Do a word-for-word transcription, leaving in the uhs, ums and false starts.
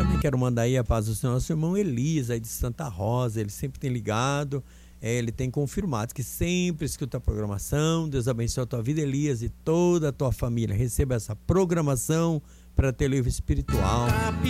Também quero mandar aí a paz do Senhor, nosso irmão Elias, aí de Santa Rosa. Ele sempre tem ligado, é, ele tem confirmado que sempre escuta a programação. Deus abençoe a tua vida, Elias, e toda a tua família. Receba essa programação para ter livro espiritual.